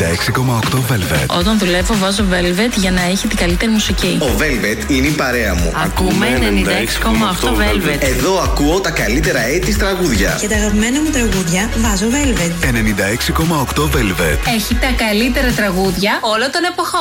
96,8 Velvet. Όταν δουλεύω βάζω Velvet για να έχει την καλύτερη μουσική. Ο Velvet είναι η παρέα μου. Ακούμε 96,8 Velvet. Εδώ ακούω τα καλύτερα έτη τραγούδια. Και τα αγαπημένα μου τραγούδια βάζω Velvet. 96,8 Velvet. Έχει τα καλύτερα τραγούδια όλων των εποχών.